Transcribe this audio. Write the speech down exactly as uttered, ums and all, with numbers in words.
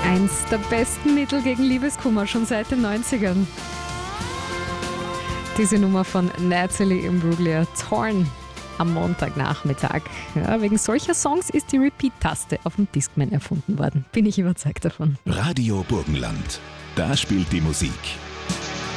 Eins der besten Mittel gegen Liebeskummer, schon seit den neunzigern. Diese Nummer von Natalie Imbruglia, Torn, am Montagnachmittag. Ja, wegen solcher Songs ist die Repeat-Taste auf dem Discman erfunden worden. Bin ich überzeugt davon. Radio Burgenland. Da spielt die Musik.